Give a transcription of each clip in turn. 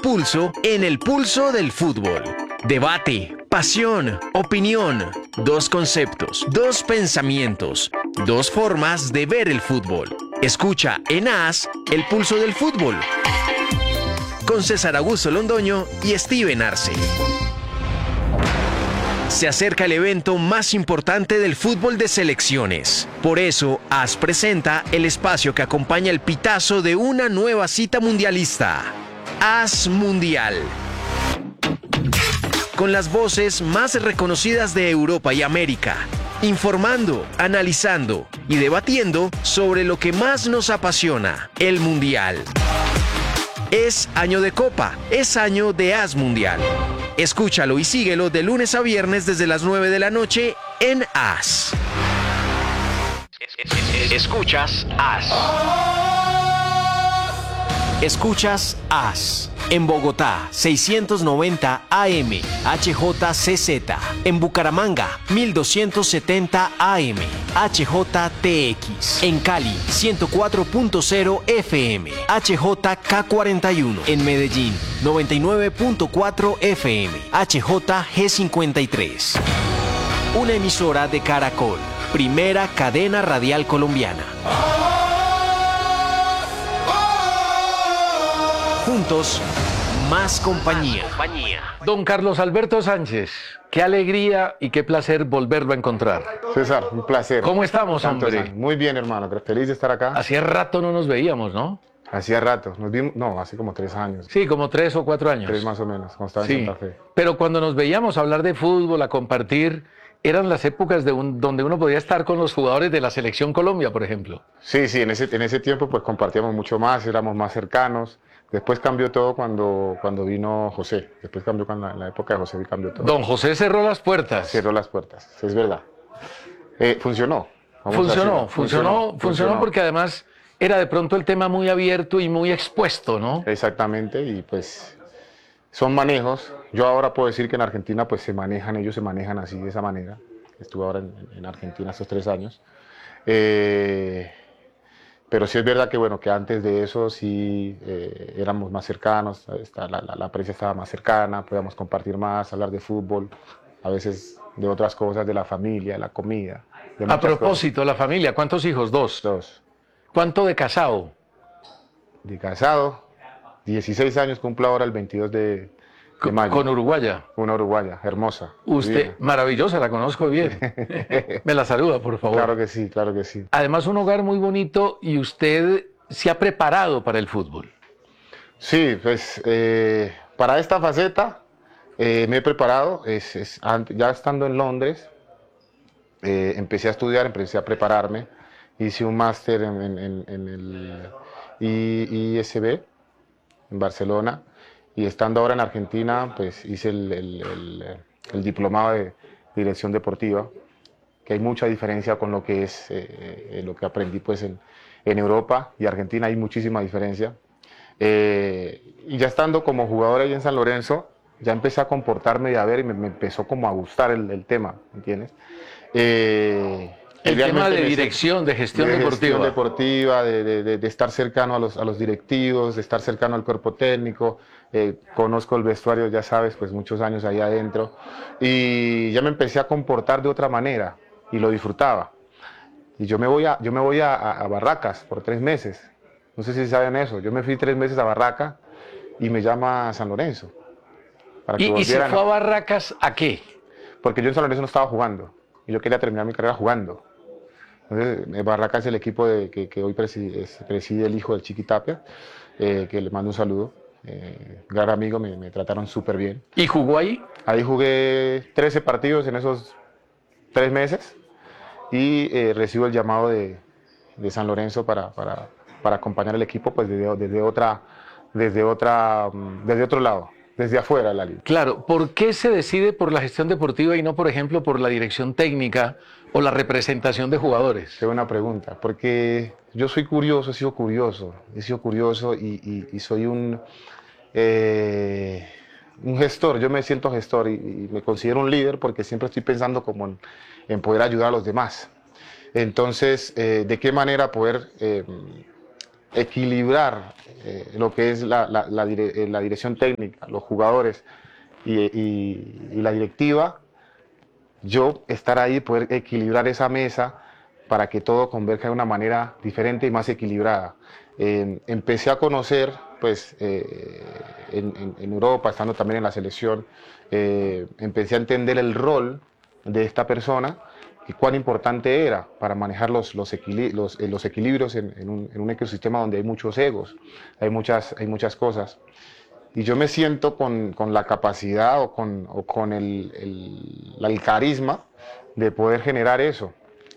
pulso en el pulso del fútbol. Debate, pasión, opinión, dos conceptos, dos pensamientos, dos formas de ver el fútbol. Escucha en AS el pulso del fútbol con César Augusto Londoño y Steven Arce. Se acerca el evento más importante del fútbol de selecciones. Por eso, AS presenta el espacio que acompaña el pitazo de una nueva cita mundialista. AS Mundial. Con las voces más reconocidas de Europa y América. Informando, analizando y debatiendo sobre lo que más nos apasiona, el Mundial. Es año de Copa, es año de AS Mundial. Escúchalo y síguelo de lunes a viernes desde las 9 de la noche en AS. Escuchas AS. Escuchas AS. En Bogotá, 690 AM, HJCZ. En Bucaramanga, 1270 AM, HJTX. En Cali, 104.0 FM, HJK41. En Medellín, 99.4 FM, HJG53. Una emisora de Caracol, primera cadena radial colombiana. Juntos, más compañía. Don Carlos Alberto Sánchez, qué alegría y qué placer volverlo a encontrar. César, un placer. ¿Cómo estamos, hombre? Muy bien, hermano. Feliz de estar acá. Hacía rato no nos veíamos, ¿no? Hacía rato. Nos vimos, no, hace como 3 años. Sí, como 3 o 4 años. 3 más o menos, cuando estaba en Sí, Santa Fe. pero cuando nos veíamos a hablar de fútbol, a compartir, eran las épocas donde uno podía estar con los jugadores de la Selección Colombia, por ejemplo. Sí, en ese tiempo pues compartíamos mucho más, éramos más cercanos. Después cambió todo cuando vino José. Después cambió en la época de José y cambió todo. Don José cerró las puertas. Cerró las puertas, es verdad. Funcionó. Funcionó porque además era de pronto el tema muy abierto y muy expuesto, ¿no? Exactamente, y pues son manejos. Yo ahora puedo decir que en Argentina pues ellos se manejan así, de esa manera. Estuve ahora en Argentina estos 3 años. Pero sí es verdad que, bueno, que antes de eso sí éramos más cercanos, la prensa estaba más cercana, podíamos compartir más, hablar de fútbol, a veces de otras cosas, de la familia, la comida. A propósito, la familia, ¿cuántos hijos? 2. 2. ¿Cuánto de casado? De casado, 16 años, cumplo ahora el 22 de mayo. Con uruguaya. Una uruguaya, hermosa. Usted, divina. maravillosa, la conozco bien. Me la saluda, por favor. Claro que sí, claro que sí. Además, un hogar muy bonito y usted se ha preparado para el fútbol. Sí, pues para esta faceta me he preparado. Ya estando en Londres, empecé a estudiar, empecé a prepararme. Hice un máster en el ISB en Barcelona. Y estando ahora en Argentina, pues hice el diplomado de dirección deportiva, que hay mucha diferencia con lo que es lo que aprendí pues en Europa y Argentina, hay muchísima diferencia. Y ya estando como jugador ahí en San Lorenzo, ya empecé a comportarme y a ver, y me empezó como a gustar el tema, ¿entiendes? El tema de dirección, de gestión deportiva. De gestión deportiva, de estar cercano a los directivos, de estar cercano al cuerpo técnico. Conozco el vestuario, ya sabes, pues muchos años ahí adentro. Y ya me empecé a comportar de otra manera y lo disfrutaba. Y yo me voy a Barracas por 3 meses. No sé si saben eso. Yo me fui 3 meses a Barracas y me llama San Lorenzo. Para que ¿Y se fue a Barracas a qué? Porque yo en San Lorenzo no estaba jugando. Y yo quería terminar mi carrera jugando. Entonces, Barracas es el equipo que hoy preside el hijo del Chiqui Tapia, que le mando un saludo. Gran amigo, me trataron súper bien. ¿Y jugó ahí? Ahí jugué 13 partidos en esos 3 meses y recibo el llamado de San Lorenzo para acompañar al equipo pues desde otro lado, desde afuera de la liga. Claro, ¿por qué se decide por la gestión deportiva y no, por ejemplo, por la dirección técnica o la representación de jugadores? Qué buena pregunta, porque yo soy curioso, he sido curioso y soy un gestor. Yo me siento gestor y me considero un líder porque siempre estoy pensando como en poder ayudar a los demás. Entonces, ¿de qué manera poder equilibrar lo que es la dirección técnica, los jugadores y la directiva, yo estar ahí, poder equilibrar esa mesa para que todo converja de una manera diferente y más equilibrada. Empecé a conocer, pues, en Europa, estando también en la selección, empecé a entender el rol de esta persona y cuán importante era para manejar los equilibrios en un ecosistema donde hay muchos egos, hay muchas cosas. Y yo me siento con la capacidad o con el carisma de poder generar eso.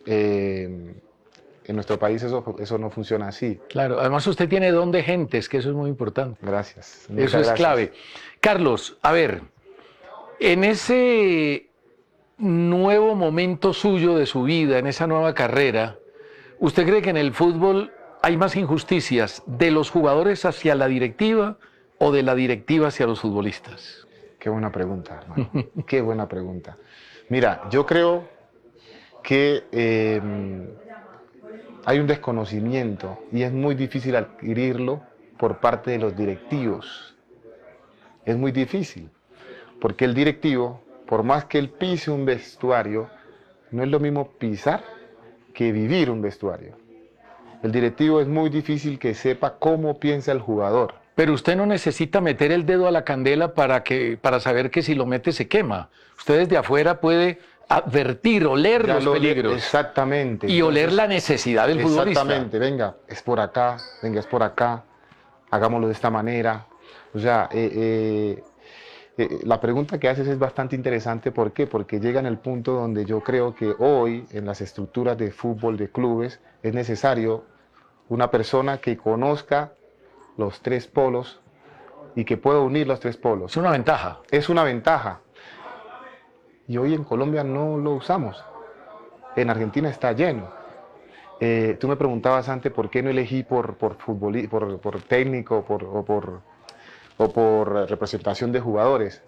En nuestro país eso no funciona así. Claro, además usted tiene don de gentes, que eso es muy importante. Gracias. Eso es clave. Carlos, a ver, en ese nuevo momento suyo de su vida, en esa nueva carrera, ¿usted cree que en el fútbol hay más injusticias de los jugadores hacia la directiva o de la directiva hacia los futbolistas? Qué buena pregunta, hermano. Qué buena pregunta. Mira, yo creo que hay un desconocimiento y es muy difícil adquirirlo por parte de los directivos. Es muy difícil, porque el directivo, por más que él pise un vestuario, no es lo mismo pisar que vivir un vestuario. El directivo es muy difícil que sepa cómo piensa el jugador. Pero usted no necesita meter el dedo a la candela para saber que si lo mete se quema. Usted desde afuera puede advertir, oler los peligros. Exactamente. Y oler la necesidad del futbolista. Exactamente. Venga, es por acá, venga, es por acá, hagámoslo de esta manera. O sea, la pregunta que haces es bastante interesante. ¿Por qué? Porque llega en el punto donde yo creo que hoy, en las estructuras de fútbol, de clubes, es necesario una persona que conozca los tres polos y que pueda unir los tres polos. Es una ventaja. Es una ventaja. Y hoy en Colombia no lo usamos. En Argentina está lleno. Tú me preguntabas antes por qué no elegí por técnico o por representación de jugadores.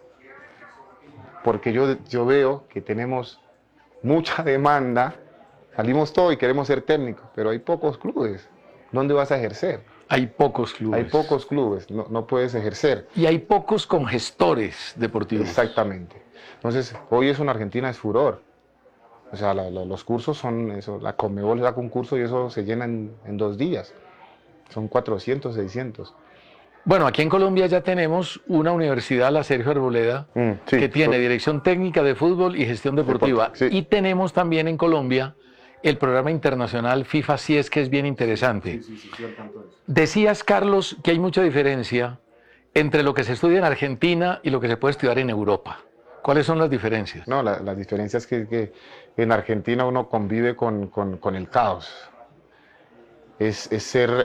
Porque yo veo que tenemos mucha demanda, salimos todos y queremos ser técnicos, pero hay pocos clubes. ¿Dónde vas a ejercer? Hay pocos clubes. Hay pocos clubes, no puedes ejercer. Y hay pocos con gestores deportivos. Exactamente. Entonces, hoy eso en Argentina es furor. O sea, los cursos son eso, la Conmebol saca un curso y eso se llena en 2 días. Son 400, 600. Bueno, aquí en Colombia ya tenemos una universidad, la Sergio Arboleda, Sí, que tiene dirección técnica de fútbol y gestión deportiva. Sí. Y tenemos también en Colombia el programa internacional FIFA CIES, que es bien interesante. Sí, Decías, Carlos, que hay mucha diferencia entre lo que se estudia en Argentina y lo que se puede estudiar en Europa. ¿Cuáles son las diferencias? No, las diferencias que en Argentina uno convive con el caos. Es ser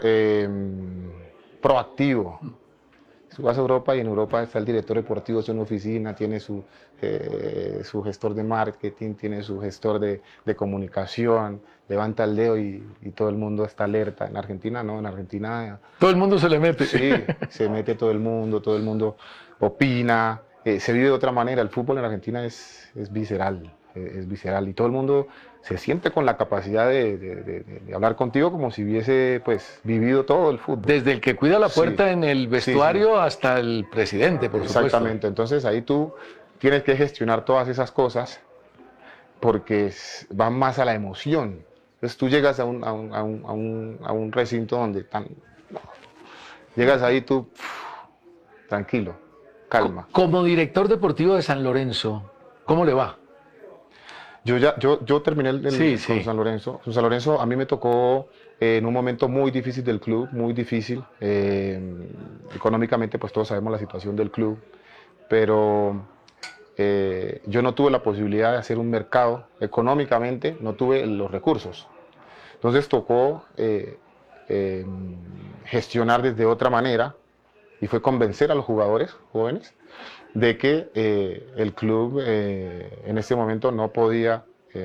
proactivo. Tú vas a Europa y en Europa está el director deportivo, es una oficina, tiene su gestor de marketing, tiene su gestor de comunicación, levanta el dedo y todo el mundo está alerta. En Argentina no, en Argentina... Todo el mundo se le mete. Sí, se mete todo el mundo opina, se vive de otra manera. El fútbol en Argentina es visceral y todo el mundo se siente con la capacidad de hablar contigo como si hubiese pues vivido todo el fútbol. Desde el que cuida la puerta en el vestuario hasta el presidente, por supuesto. Exactamente, entonces ahí tú tienes que gestionar todas esas cosas porque van más a la emoción. Entonces tú llegas a un recinto donde llegas ahí tú tranquilo, calma. Como director deportivo de San Lorenzo, ¿cómo le va? Yo terminé con San Lorenzo. San Lorenzo a mí me tocó en un momento muy difícil del club, muy difícil. Económicamente, pues todos sabemos la situación del club, pero yo no tuve la posibilidad de hacer un mercado. Económicamente no tuve los recursos. Entonces tocó gestionar desde otra manera y fue convencer a los jugadores jóvenes de que el club en ese momento no podía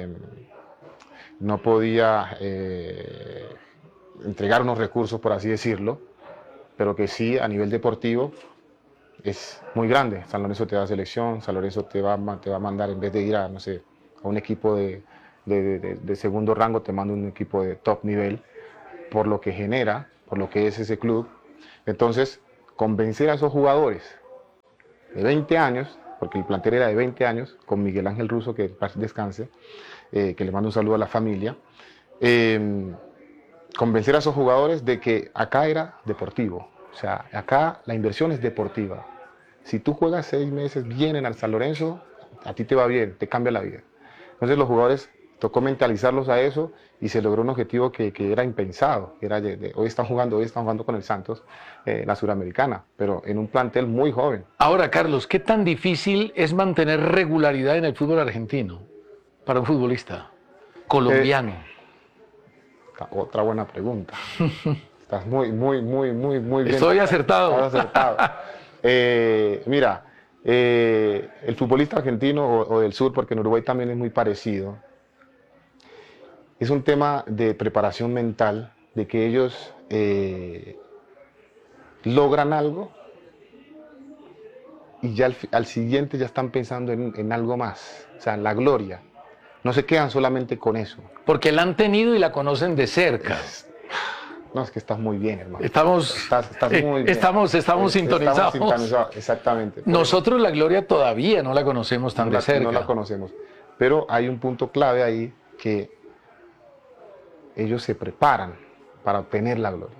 entregar unos recursos, por así decirlo, pero que sí a nivel deportivo es muy grande. San Lorenzo te da selección, San Lorenzo te va a mandar, en vez de ir a, no sé, a un equipo de segundo rango, te manda un equipo de top nivel por lo que genera, por lo que es ese club. Entonces, convencer a esos jugadores de 20 años, porque el plantel era de 20 años, con Miguel Ángel Russo, que descanse, que le mando un saludo a la familia, convencer a esos jugadores de que acá era deportivo, o sea, acá la inversión es deportiva. Si tú juegas 6 meses bien en el San Lorenzo, a ti te va bien, te cambia la vida. Entonces los jugadores tocó mentalizarlos a eso y se logró un objetivo que era impensado, que era hoy están jugando con el Santos, la Suramericana, pero en un plantel muy joven. Ahora, Carlos, ¿qué tan difícil es mantener regularidad en el fútbol argentino para un futbolista colombiano? Otra buena pregunta. Estás muy bien. Estoy acertado. Estás acertado. Mira, el futbolista argentino o del sur, porque en Uruguay también es muy parecido, es un tema de preparación mental, de que ellos logran algo y ya al siguiente ya están pensando en algo más, o sea, en la gloria. No se quedan solamente con eso. Porque la han tenido y la conocen de cerca. No, es que estás muy bien, hermano. Estamos muy bien. Estamos sintonizados. Estamos sintonizados, exactamente. Nosotros la gloria todavía no la conocemos tan de cerca. No la conocemos. Pero hay un punto clave ahí, que ellos se preparan para obtener la gloria.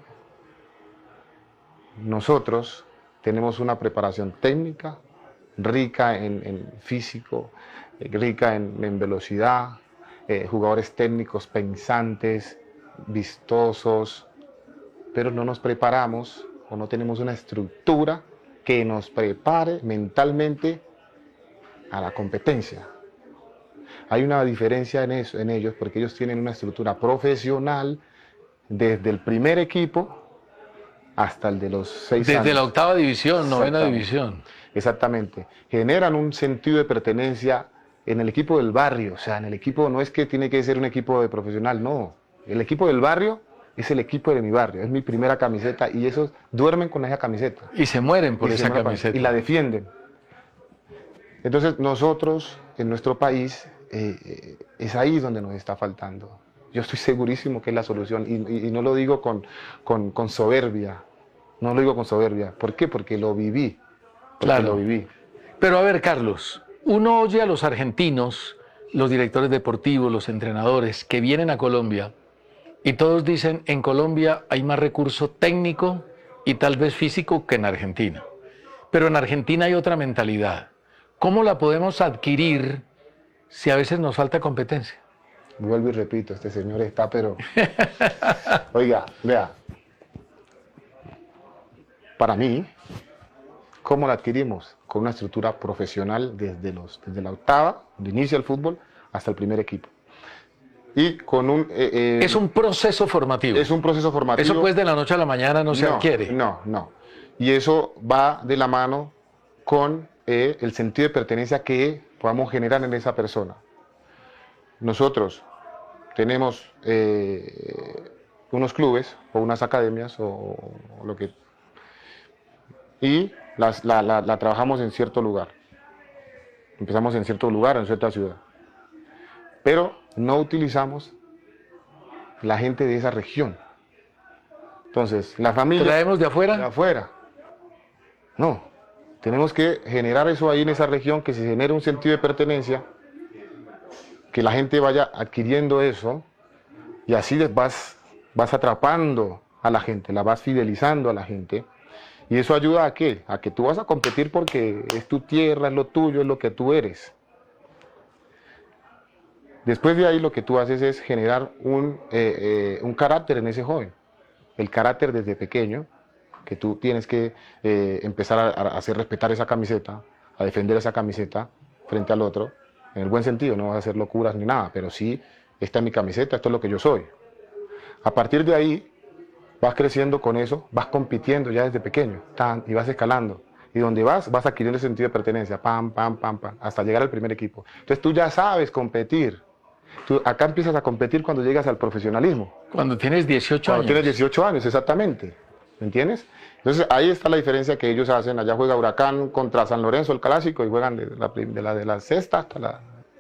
Nosotros tenemos una preparación técnica rica en físico, rica en velocidad, jugadores técnicos pensantes, vistosos, pero no nos preparamos o no tenemos una estructura que nos prepare mentalmente a la competencia. Hay una diferencia en eso, en ellos, porque ellos tienen una estructura profesional desde el primer equipo hasta el de los 6 años. Desde la 8ª división, 9ª división. Exactamente. Generan un sentido de pertenencia en el equipo del barrio. O sea, en el equipo no es que tiene que ser un equipo de profesional, no. El equipo del barrio es el equipo de mi barrio, es mi primera camiseta y esos duermen con esa camiseta. Y se mueren por esa camiseta. Y la defienden. Entonces nosotros, en nuestro país, es ahí donde nos está faltando. Yo estoy segurísimo que es la solución y no lo digo con soberbia. No lo digo con soberbia. ¿Por qué? Porque lo viví. Claro. Lo viví. Pero a ver, Carlos, uno oye a los argentinos, los directores deportivos, los entrenadores que vienen a Colombia y todos dicen, en Colombia hay más recurso técnico y tal vez físico que en Argentina. Pero en Argentina hay otra mentalidad. ¿Cómo la podemos adquirir si a veces nos falta competencia? Vuelvo y repito, este señor está, pero... Oiga, vea. Para mí, ¿cómo la adquirimos? Con una estructura profesional desde la 8ª, de inicio del fútbol, hasta el primer equipo. Y con un... es un proceso formativo. Es un proceso formativo. Eso pues de la noche a la mañana no se adquiere. No. Y eso va de la mano con el sentido de pertenencia que podamos generar en esa persona. Nosotros tenemos unos clubes o unas academias o lo que... Y la trabajamos en cierto lugar. Empezamos en cierto lugar, en cierta ciudad. Pero no utilizamos la gente de esa región. Entonces, la familia... ¿Traemos de afuera? De afuera. No. Tenemos que generar eso ahí en esa región, que se genere un sentido de pertenencia, que la gente vaya adquiriendo eso, y así vas atrapando a la gente, la vas fidelizando a la gente. ¿Y eso ayuda a qué? A que tú vas a competir porque es tu tierra, es lo tuyo, es lo que tú eres. Después de ahí lo que tú haces es generar un carácter en ese joven. El carácter desde pequeño, que tú tienes que empezar a hacer respetar esa camiseta, a defender esa camiseta frente al otro, en el buen sentido, no vas a hacer locuras ni nada, pero sí, esta es mi camiseta, esto es lo que yo soy. A partir de ahí, vas creciendo con eso, vas compitiendo ya desde pequeño, y vas escalando. Y donde vas adquiriendo el sentido de pertenencia, pam, hasta llegar al primer equipo. Entonces tú ya sabes competir. Tú acá empiezas a competir cuando llegas al profesionalismo. Cuando tienes 18 años. Cuando tienes 18 años, exactamente. ¿Me entiendes? Entonces ahí está la diferencia que ellos hacen. Allá juega Huracán contra San Lorenzo, el clásico, y juegan de la sexta hasta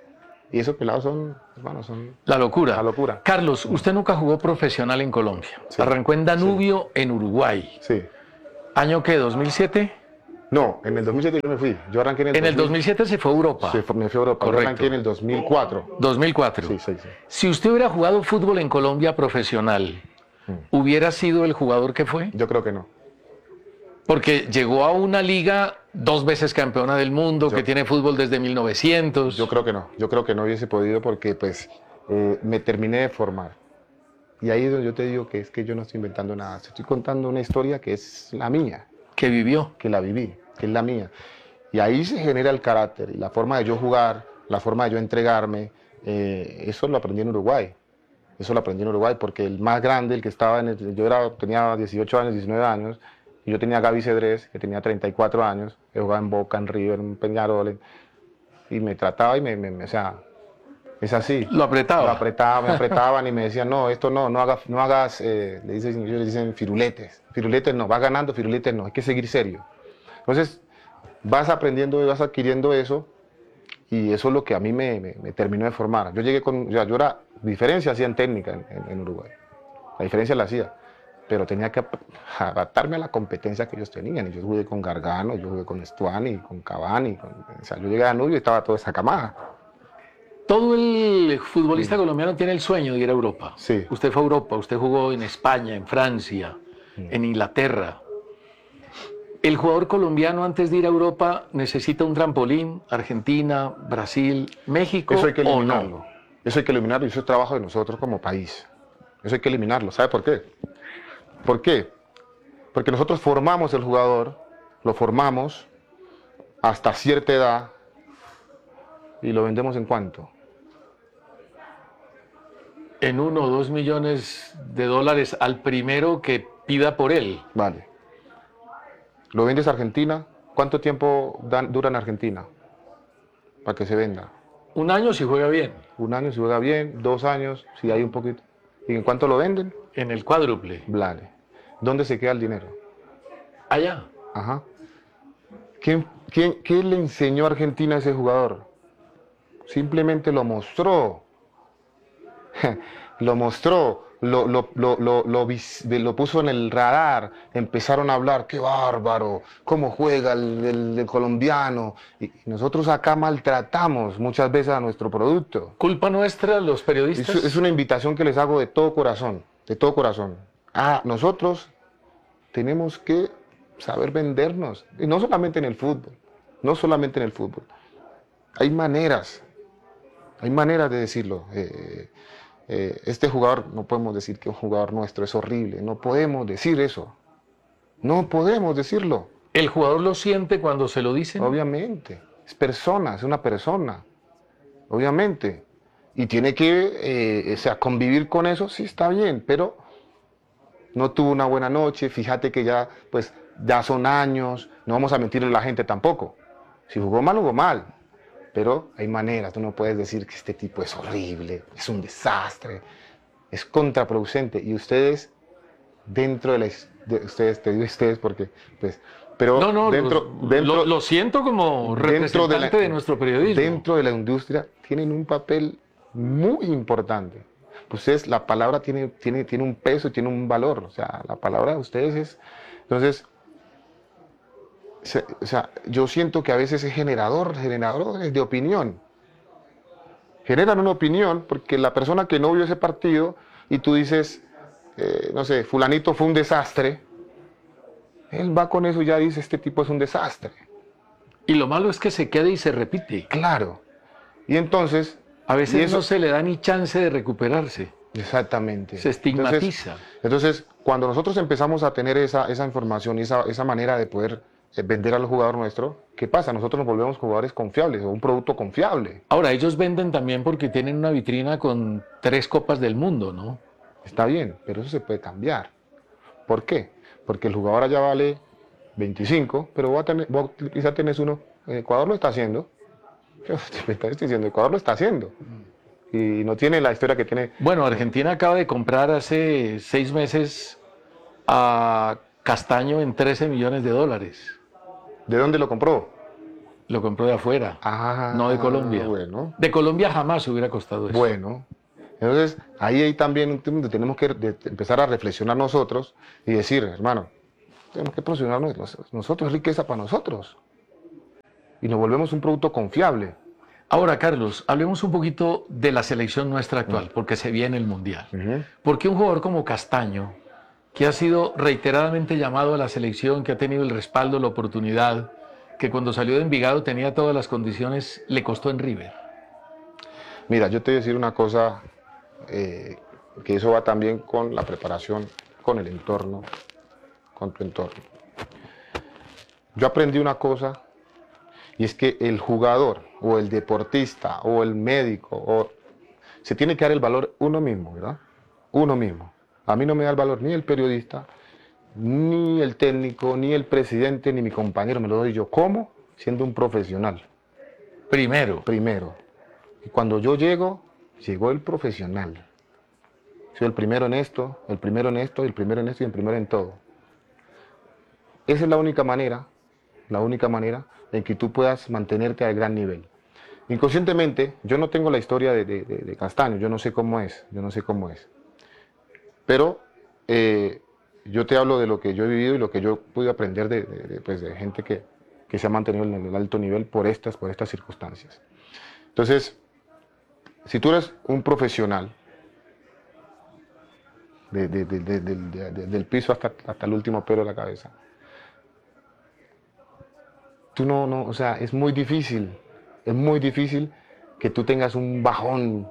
Y esos pelados son, hermano, son La locura. la locura. Carlos, usted nunca jugó profesional en Colombia. Sí. Arrancó en Danubio, en Uruguay. Sí. ¿Año qué? ¿2007? No, en el 2007 yo me fui. Yo arranqué en En el 2007 se fue a Europa. Me fui a Europa. Yo Correcto. arranqué en el 2004. 2004. Sí, sí, sí. Si usted hubiera jugado fútbol en Colombia profesional, ¿hubiera sido el jugador que fue? Yo creo que no. Porque llegó a una liga 2 veces campeona del mundo, que tiene fútbol desde 1900. Yo creo que no. Yo creo que no hubiese podido porque pues me terminé de formar. Y ahí es donde yo te digo que es que yo no estoy inventando nada. Estoy contando una historia que es la mía, Que vivió. que la viví, que es la mía. Y ahí se genera el carácter y la forma de yo jugar, la forma de yo entregarme. Eso lo aprendí en Uruguay. Eso lo aprendí en Uruguay porque el más grande, el que estaba en el, tenía 18 años, 19 años, y yo tenía a Gaby Cedrés, que tenía 34 años, que jugaba en Boca, en River, en Peñarol, y me trataba y o sea, es así. Lo apretaba. Me apretaban y me decían, no, esto no hagas, le dicen, ellos le dicen firuletes. Firuletes no, vas ganando, firuletes no, hay que seguir serio. Entonces, vas aprendiendo y vas adquiriendo eso, y eso es lo que a mí me terminó de formar. Yo llegué con, yo era, diferencia hacía en técnica en Uruguay, la diferencia la hacía, pero tenía que adaptarme a la competencia que ellos tenían, y yo jugué con Gargano, yo jugué con Stuani, con Cavani, o sea, yo llegué a Danubio y estaba toda esa camada. Todo el futbolista colombiano tiene el sueño de ir a Europa. Sí. Usted fue a Europa, usted jugó en España, en Francia, en Inglaterra. El jugador colombiano antes de ir a Europa necesita un trampolín, Argentina, Brasil, México, Eso hay que o eliminarlo. no. Eso hay que eliminarlo y eso es trabajo de nosotros como país. Eso hay que eliminarlo. ¿Sabe por qué? ¿Por qué? Porque nosotros formamos el jugador, lo formamos hasta cierta edad y lo vendemos ¿en cuánto? En 1 o 2 millones de dólares al primero que pida por él. Vale. Lo vendes a Argentina. ¿Cuánto tiempo dura en Argentina para que se venda? 1 año si juega bien, 1 año si juega bien, 2 años si hay un poquito. ¿Y en cuánto lo venden? en el cuádruple. Vale. ¿Dónde se queda el dinero? Allá. Ajá. ¿Qué le enseñó a Argentina a ese jugador? Simplemente lo mostró. Lo mostró, lo puso en el radar, empezaron a hablar, qué bárbaro, cómo juega el colombiano. Y nosotros acá maltratamos muchas veces a nuestro producto. ¿Culpa nuestra, los periodistas? Es una invitación que les hago de todo corazón, de todo corazón. Nosotros tenemos que saber vendernos, y no solamente en el fútbol, no solamente en el fútbol. Hay maneras de decirlo. Este jugador, no podemos decir que un jugador nuestro es horrible, no podemos decir eso, no podemos decirlo. ¿El jugador lo siente cuando se lo dicen? Obviamente, es persona, es una persona, obviamente, y tiene que convivir con eso, sí está bien, pero no tuvo una buena noche, fíjate que ya son años, no vamos a mentirle a la gente tampoco, si jugó mal, pero hay maneras, tú no puedes decir que este tipo es horrible, es un desastre, es contraproducente, y ustedes, dentro de ustedes, te digo ustedes porque, pero lo siento como representante de nuestro periodismo. Dentro de la industria tienen un papel muy importante. Ustedes, la palabra tiene un peso y tiene un valor, o sea, la palabra de ustedes es, entonces, o sea, yo siento que a veces es generadores de opinión. Generan una opinión porque la persona que no vio ese partido y tú dices, no sé, fulanito fue un desastre, él va con eso y ya dice, este tipo es un desastre. Y lo malo es que se quede y se repite. Claro. Y entonces... A veces no se le da ni chance de recuperarse. Exactamente. Se estigmatiza. Entonces, cuando nosotros empezamos a tener esa información y esa manera de poder vender al jugador nuestro, ¿qué pasa? Nosotros nos volvemos jugadores confiables o un producto confiable. Ahora, ellos venden también porque tienen una vitrina con 3 copas del mundo, ¿no? Está bien, pero eso se puede cambiar. ¿Por qué? Porque el jugador allá vale 25, pero quizá tenés uno. Ecuador lo está haciendo. Me estás diciendo, Ecuador lo está haciendo. Y no tiene la historia que tiene. Bueno, Argentina acaba de comprar hace 6 meses a Castaño en 13 millones de dólares. ¿De dónde lo compró? Lo compró de afuera, Ah, no de Colombia. bueno. De Colombia jamás hubiera costado eso. Bueno, entonces ahí hay también un tema donde tenemos que empezar a reflexionar nosotros y decir, hermano, tenemos que posicionarnos nosotros, es riqueza para nosotros. Y nos volvemos un producto confiable. Ahora, Carlos, hablemos un poquito de la selección nuestra actual, porque se viene el Mundial. ¿Por qué un jugador como Castaño, que ha sido reiteradamente llamado a la selección, que ha tenido el respaldo, la oportunidad, que cuando salió de Envigado tenía todas las condiciones, le costó en River? Mira, yo te voy a decir una cosa, que eso va también con la preparación, con el entorno, con tu entorno. Yo aprendí una cosa, y es que el jugador, o el deportista, o el médico, se tiene que dar el valor uno mismo, ¿verdad? Uno mismo. A mí no me da el valor ni el periodista, ni el técnico, ni el presidente, ni mi compañero, me lo doy yo. ¿Cómo? Siendo un profesional. Primero. Primero. Y cuando yo llego, llegó el profesional. Soy el primero en esto, el primero en esto, el primero en esto y el primero en todo. Esa es la única manera en que tú puedas mantenerte a gran nivel. Inconscientemente, yo no tengo la historia de Castaño, yo no sé cómo es, Pero yo te hablo de lo que yo he vivido y lo que yo pude aprender de gente que se ha mantenido en el alto nivel por estas circunstancias. Entonces, si tú eres un profesional, del piso hasta el último pelo de la cabeza, tú o sea, es muy difícil que tú tengas un bajón.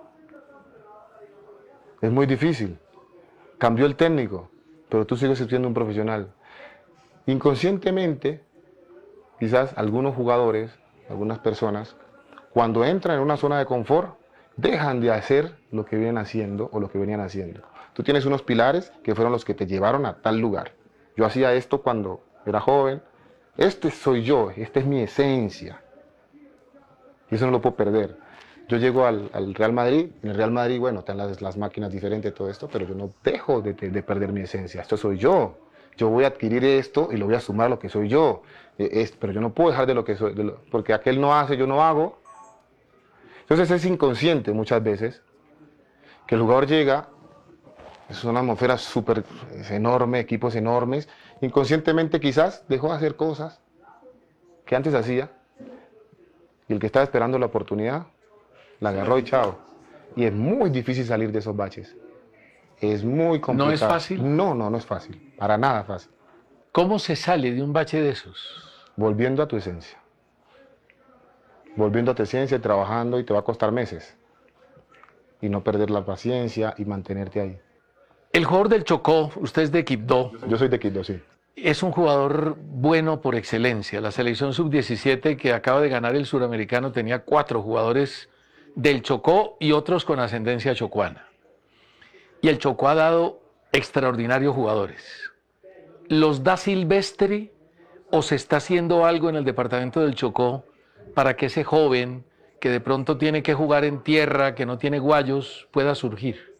Es muy difícil. Cambió el técnico, pero tú sigues siendo un profesional. Inconscientemente, quizás algunos jugadores, algunas personas, cuando entran en una zona de confort, dejan de hacer lo que vienen haciendo o lo que venían haciendo. Tú tienes unos pilares que fueron los que te llevaron a tal lugar. Yo hacía esto cuando era joven. Este soy yo, esta es mi esencia. Y eso no lo puedo perder. Yo llego al Real Madrid, en el Real Madrid, bueno, están las máquinas diferentes, todo esto, pero yo no dejo de perder mi esencia. Esto soy yo. Yo voy a adquirir esto y lo voy a sumar a lo que soy yo. Pero yo no puedo dejar de lo que soy, porque aquel no hace, yo no hago. Entonces es inconsciente muchas veces que el jugador llega, es una atmósfera súper enorme, equipos enormes, inconscientemente quizás dejó de hacer cosas que antes hacía, y el que estaba esperando la oportunidad la agarró y chao. Y es muy difícil salir de esos baches. Es muy complicado. ¿No es fácil? No es fácil. Para nada fácil. ¿Cómo se sale de un bache de esos? Volviendo a tu esencia. Volviendo a tu esencia y trabajando, y te va a costar meses. Y no perder la paciencia y mantenerte ahí. El jugador del Chocó, usted es de Quibdó. Yo soy de Quito, sí. Es un jugador bueno por excelencia. La selección sub-17 que acaba de ganar el suramericano tenía 4 jugadores del Chocó y otros con ascendencia chocuana. Y el Chocó ha dado extraordinarios jugadores. ¿Los da Silvestre o se está haciendo algo en el departamento del Chocó para que ese joven que de pronto tiene que jugar en tierra, que no tiene guayos, pueda surgir?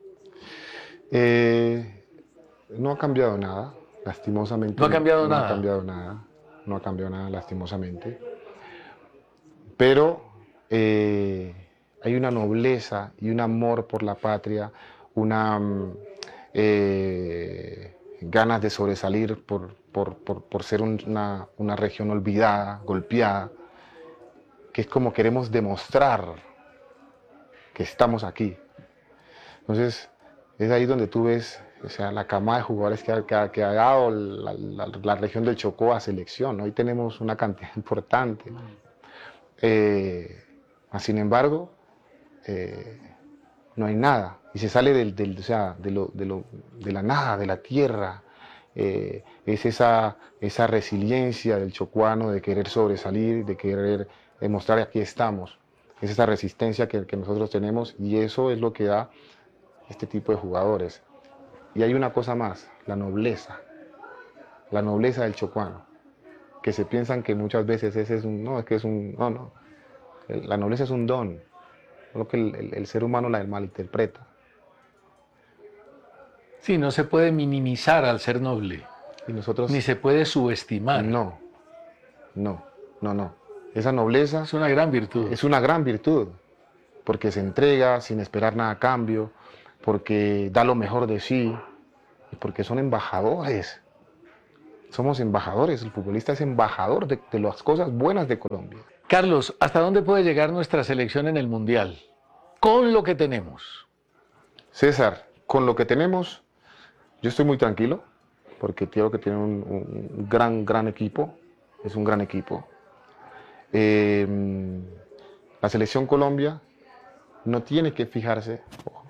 No ha cambiado nada, lastimosamente. ¿No ha cambiado nada? No ha cambiado nada. No ha cambiado nada, lastimosamente. Pero hay una nobleza y un amor por la patria, una ganas de sobresalir por ser una región olvidada, golpeada, que es como queremos demostrar que estamos aquí. Entonces, es ahí donde tú ves, o sea, la camada de jugadores que ha dado la región del Chocó a selección, ¿no? Hoy tenemos una cantidad importante. Sin embargo, no hay nada. Y se sale de la nada, de la tierra. Es esa resiliencia del chocuano de querer sobresalir, de querer demostrar que aquí estamos. Es esa resistencia que nosotros tenemos, y eso es lo que da este tipo de jugadores. Y hay una cosa más, la nobleza del chocuano, que se piensan que muchas veces ese es no, la nobleza es un don, lo que el ser humano la malinterpreta. Sí, no se puede minimizar al ser noble, Y nosotros ni se puede subestimar. no. Esa nobleza Es una gran virtud. es una gran virtud, porque se entrega sin esperar nada a cambio, porque da lo mejor de sí, y porque son embajadores. Somos embajadores, el futbolista es embajador de las cosas buenas de Colombia. Carlos, ¿hasta dónde puede llegar nuestra selección en el Mundial? Con lo que tenemos. César, con lo que tenemos, yo estoy muy tranquilo, porque creo que tiene un gran equipo, es un gran equipo. La selección Colombia no tiene que fijarse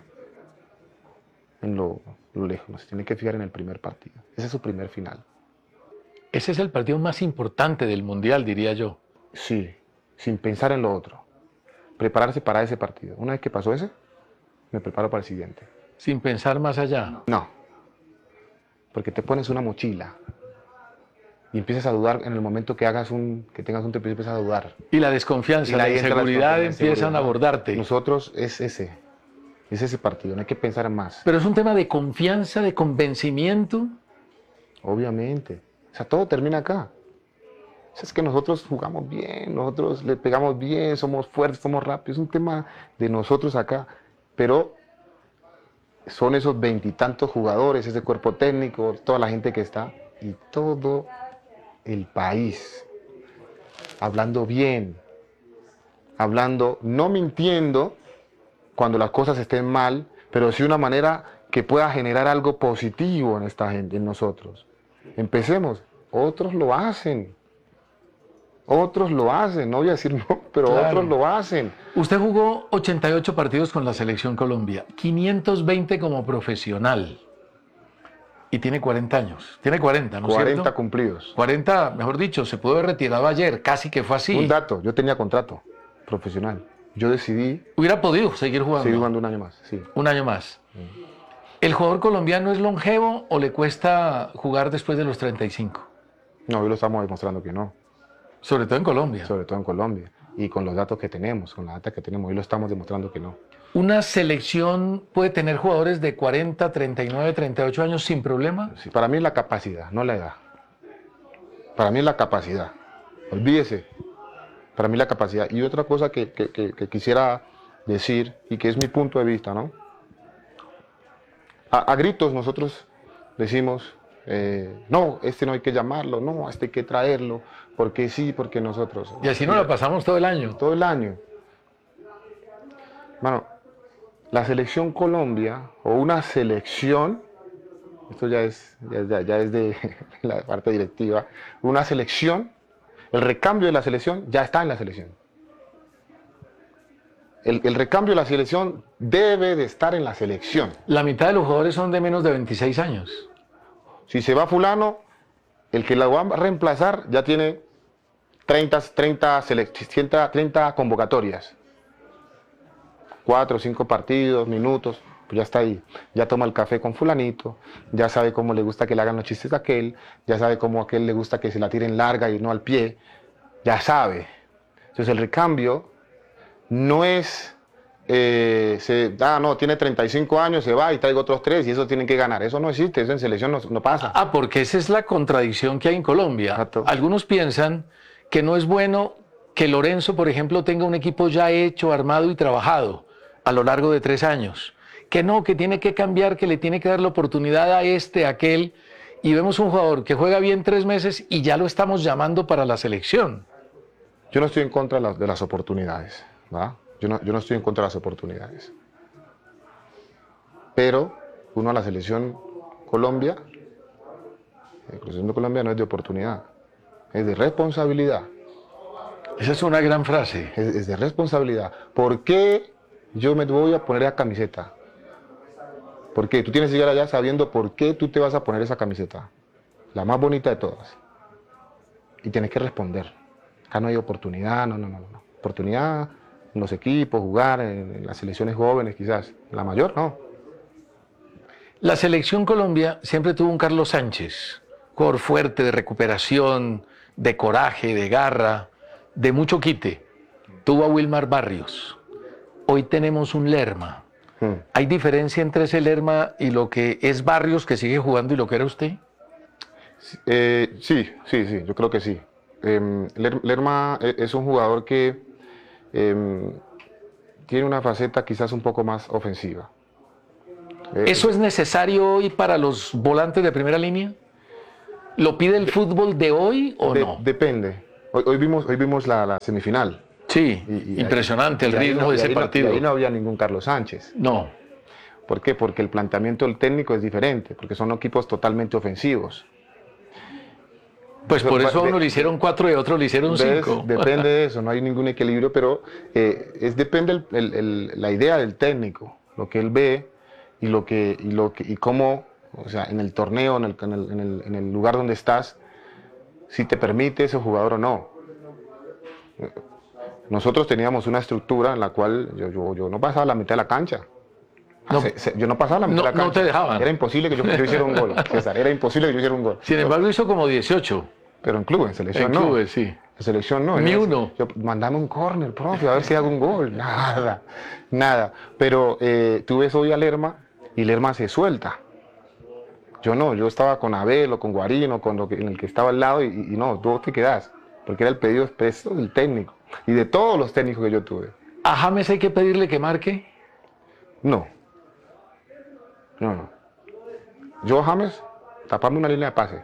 en lo lejos, se tiene que fijar en el primer partido. Ese es su primer final. Ese es el partido más importante del Mundial, diría yo. Sí, sin pensar en lo otro. Prepararse para ese partido. Una vez que pasó ese, me preparo para el siguiente. Sin pensar más allá. No, porque te pones una mochila y empiezas a dudar en el momento que tengas un tiempo y empiezas a dudar. Y la desconfianza, Y la ahí entra inseguridad la empiezan a abordarte. Nosotros es ese partido, no hay que pensar en más. Pero es un tema de confianza, de convencimiento. Obviamente, o sea, todo termina acá. O sea, es que nosotros jugamos bien, nosotros le pegamos bien, somos fuertes, somos rápidos, es un tema de nosotros acá, pero son esos 20 y tantos jugadores, ese cuerpo técnico, toda la gente que está, y todo el país, hablando bien, hablando, no mintiendo cuando las cosas estén mal, pero sí de una manera que pueda generar algo positivo en esta gente, en nosotros. Empecemos, otros lo hacen, no voy a decir no, pero Claro. otros lo hacen. Usted jugó 88 partidos con la Selección Colombia, 520 como profesional. Y tiene 40 años. Tiene 40, ¿no es 40 cierto? cumplidos. 40, mejor dicho, se pudo haber retirado ayer, casi que fue así. Un dato, yo tenía contrato profesional. Yo decidí Hubiera podido seguir jugando. seguir jugando un año más, sí. Un año más. ¿El jugador colombiano es longevo o le cuesta jugar después de los 35? No, hoy lo estamos demostrando que no, Sobre todo en Colombia. sobre todo en Colombia. Y con los datos que tenemos, con la data que tenemos, hoy lo estamos demostrando que no. ¿Una selección puede tener jugadores de 40, 39, 38 años sin problema? Sí, para mí es la capacidad, no la edad. Para mí es la capacidad. Olvídese. Para mí la capacidad. Y otra cosa que quisiera decir, y que es mi punto de vista, ¿no? A gritos nosotros decimos, no, este no hay que llamarlo, no, este hay que traerlo, porque sí, porque nosotros. Y así nos la pasamos todo el año. Todo el año. Mano, la selección Colombia, o una selección, esto ya es de la parte directiva, una selección, el recambio de la selección ya está en la selección. El recambio de la selección debe de estar en la selección. La mitad de los jugadores son de menos de 26 años. Si se va fulano, el que la va a reemplazar ya tiene 30 convocatorias. 4 o 5 partidos, minutos, pues ya está ahí. Ya toma el café con fulanito, ya sabe cómo le gusta que le hagan los chistes a aquel, ya sabe cómo a aquel le gusta que se la tiren larga y no al pie, ya sabe. Entonces el recambio no es, no, tiene 35 años, se va y traigo otros 3 y eso tienen que ganar. Eso no existe, eso en selección no pasa. Ah, porque esa es la contradicción que hay en Colombia. Exacto. Algunos piensan que no es bueno que Lorenzo, por ejemplo, tenga un equipo ya hecho, armado y trabajado a lo largo de 3 años. Que no, que tiene que cambiar, que le tiene que dar la oportunidad a este, a aquel. Y vemos un jugador que juega bien 3 meses y ya lo estamos llamando para la selección. Yo no estoy en contra de las oportunidades, ¿verdad? Yo no estoy en contra de las oportunidades. Pero uno a la selección Colombia, la selección de Colombia no es de oportunidad, es de responsabilidad. Esa es una gran frase. Es de responsabilidad. ¿Por qué yo me voy a poner esa camiseta? ¿Por qué? Tú tienes que llegar allá sabiendo por qué tú te vas a poner esa camiseta. La más bonita de todas. Y tienes que responder. Acá no hay oportunidad, no. Oportunidad en los equipos, jugar, en las selecciones jóvenes quizás. La mayor, no. La selección Colombia siempre tuvo un Carlos Sánchez, jugador fuerte, de recuperación, de coraje, de garra, de mucho quite. Tuvo a Wilmar Barrios. Hoy tenemos un Lerma. ¿Hay diferencia entre ese Lerma y lo que es Barrios, que sigue jugando, y lo que era usted? Sí, yo creo que sí. Lerma es un jugador que tiene una faceta quizás un poco más ofensiva. ¿Eso es necesario hoy para los volantes de primera línea? ¿Lo pide el fútbol de hoy o no? Depende. Hoy vimos la semifinal. Sí, Y impresionante el ahí ritmo de ese partido. Y ahí no había ningún Carlos Sánchez. No, ¿Por qué? Porque el planteamiento del técnico es diferente, porque son equipos totalmente ofensivos. pues por eso a uno le hicieron 4 y a otro le hicieron 5. Depende de eso, no hay ningún equilibrio, pero depende la idea del técnico, lo que él ve y cómo, o sea, en el torneo, en el lugar donde estás, si te permite ese jugador o no. Nosotros teníamos una estructura en la cual yo no pasaba la mitad de la cancha. No, Yo no pasaba la mitad de la cancha. no te dejaban. Era imposible que yo hiciera un gol, César. Era imposible que yo hiciera un gol. Sin embargo, hizo como 18. Pero en clubes, en selección En no. clubes, sí. En selección no. Ni uno. Mandame un córner, profe, a ver si hago un gol. Nada. Pero tú ves hoy a Lerma y Lerma se suelta. Yo no, yo estaba con Abel o con Guarino, en el que estaba al lado y no, tú te quedás. Porque era el pedido expreso del técnico y de todos los técnicos que yo tuve. ¿A James hay que pedirle que marque? No. Yo, James, tapame una línea de pase.